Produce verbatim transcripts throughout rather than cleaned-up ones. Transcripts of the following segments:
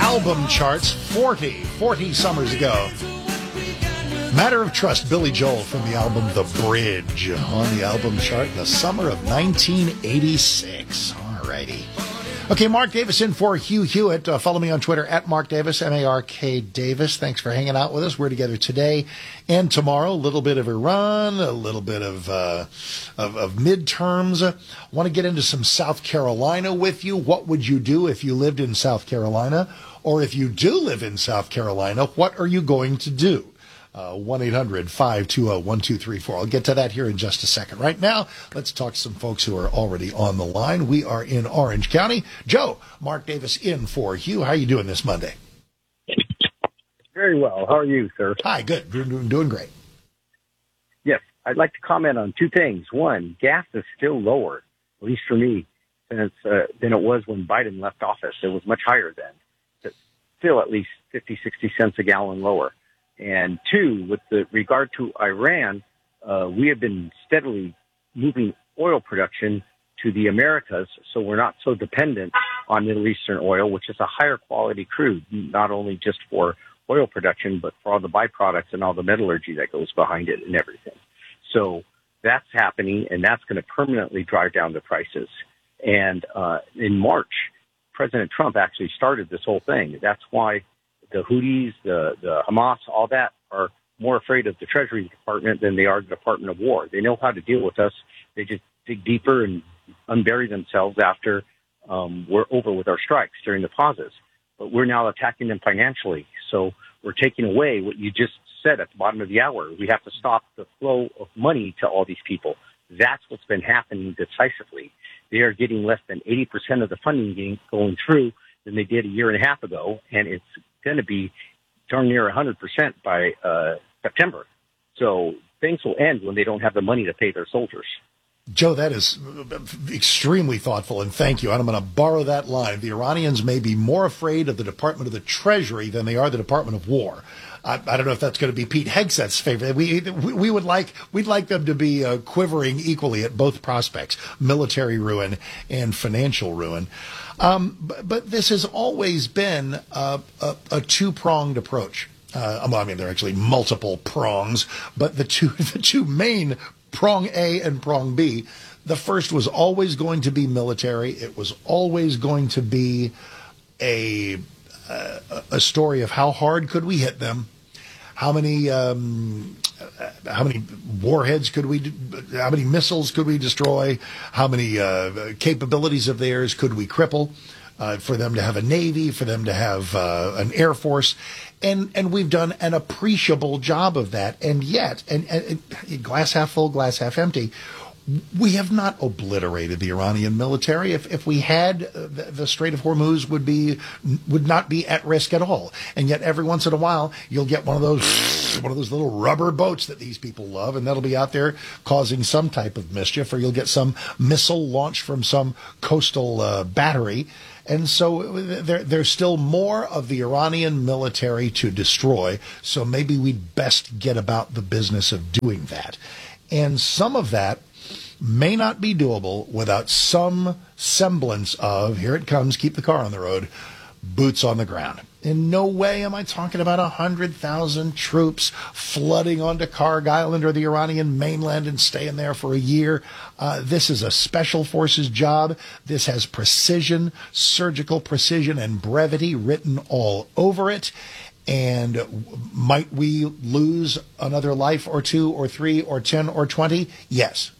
album charts forty, forty summers ago. Matter of Trust, Billy Joel from the album The Bridge on the album chart in the summer of nineteen eighty-six. All righty. Okay, Mark Davis in for Hugh Hewitt. Uh, follow me on Twitter at Mark Davis, M A R K Davis. Thanks for hanging out with us. We're together today and tomorrow. A little bit of Iran, a little bit of uh, of, of midterms. I want to get into some South Carolina with you. What would you do if you lived in South Carolina? Or if you do live in South Carolina, what are you going to do? Uh, one eight hundred five two zero one two three four. I'll get to that here in just a second. Right now, let's talk to some folks who are already on the line. We are in Orange County. Joe, Mark Davis in for Hugh. How are you doing this Monday? Very well. How are you, sir? Hi, good. Doing, doing great. Yes, I'd like to comment on two things. One, gas is still lower, at least for me, since, uh, than it was when Biden left office. It was much higher then. But still at least fifty, sixty cents a gallon lower. And two, with the regard to Iran, uh, we have been steadily moving oil production to the Americas, so we're not so dependent on Middle Eastern oil, which is a higher quality crude, not only just for oil production, but for all the byproducts and all the metallurgy that goes behind it and everything. So that's happening, and that's going to permanently drive down the prices. And uh, in March, President Trump actually started this whole thing. That's why the Houthis, the, the Hamas, all that are more afraid of the Treasury Department than they are the Department of War. They know how to deal with us. They just dig deeper and unbury themselves after um, we're over with our strikes during the pauses. But we're now attacking them financially. So we're taking away what you just said at the bottom of the hour. We have to stop the flow of money to all these people. That's what's been happening decisively. They are getting less than eighty percent of the funding going through than they did a year and a half ago, and it's going to be darn near one hundred percent by uh, September. So things will end when they don't have the money to pay their soldiers. Joe, that is extremely thoughtful, and thank you. And I'm going to borrow that line. The Iranians may be more afraid of the Department of the Treasury than they are the Department of War. I, I don't know if that's going to be Pete Hegseth's favorite. We we would like we'd like them to be uh, quivering equally at both prospects: military ruin and financial ruin. Um, but, but this has always been a, a, a two-pronged approach. Uh, I mean, there are actually multiple prongs, but the two the two main, prong A and prong B, the first was always going to be military. It was always going to be a uh, a story of how hard could we hit them, how many um, how many warheads could we, how many missiles could we destroy, how many uh, capabilities of theirs could we cripple, uh, for them to have a navy, for them to have uh, an air force. And and we've done an appreciable job of that. And yet, and, and glass half full, glass half empty, we have not obliterated the Iranian military. If if we had, uh, the, the Strait of Hormuz would be would not be at risk at all. And yet, every once in a while, you'll get one of those one of those little rubber boats that these people love, and that'll be out there causing some type of mischief. Or you'll get some missile launched from some coastal uh, battery. And so there, there's still more of the Iranian military to destroy. So maybe we'd best get about the business of doing that. And some of that may not be doable without some semblance of, here it comes, keep the car on the road, boots on the ground. In no way am I talking about one hundred thousand troops flooding onto Karg Island or the Iranian mainland and staying there for a year. Uh, this is a special forces job. This has precision, surgical precision, and brevity written all over it. And might we lose another life or two or three or ten or twenty? Yes.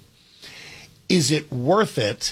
Is it worth it?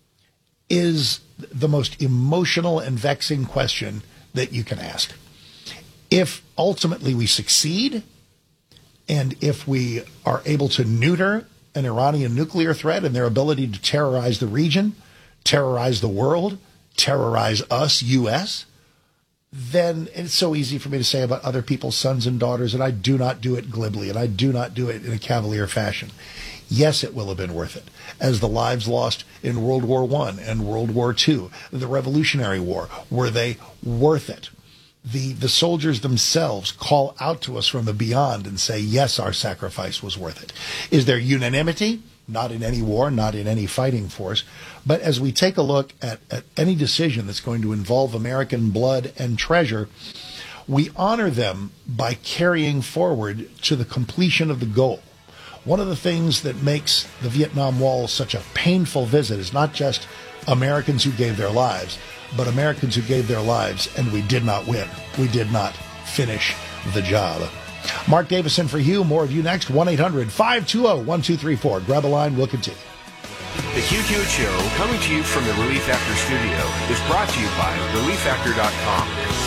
Is the most emotional and vexing question that you can ask. If ultimately we succeed, and if we are able to neuter an Iranian nuclear threat and their ability to terrorize the region, terrorize the world, terrorize us, U S, then it's so easy for me to say about other people's sons and daughters, and I do not do it glibly, and I do not do it in a cavalier fashion. Yes, it will have been worth it. As the lives lost in World War One and World War Two, the Revolutionary War, were they worth it? The the soldiers themselves call out to us from the beyond and say, yes, our sacrifice was worth it. Is there unanimity? not in any war, not in any fighting force. But as we take a look at, at any decision that's going to involve American blood and treasure, we honor them by carrying forward to the completion of the goal. One of the things that makes the Vietnam Wall such a painful visit is not just Americans who gave their lives, but Americans who gave their lives and we did not win. We did not finish the job. Mark Davison for Hugh. More of you next. one eight hundred five two zero one two three four. Grab a line. We'll continue. The Hugh Hewitt Show, coming to you from the Relief Factor studio, is brought to you by relief factor dot com.